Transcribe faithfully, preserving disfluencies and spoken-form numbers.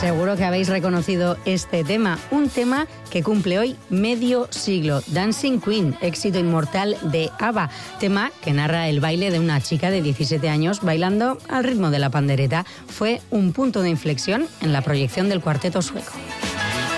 Seguro que habéis reconocido este tema, un tema que cumple hoy medio siglo. Dancing Queen, éxito inmortal de ABBA, tema que narra el baile de una chica de diecisiete años bailando al ritmo de la pandereta. Fue un punto de inflexión en la proyección del cuarteto sueco.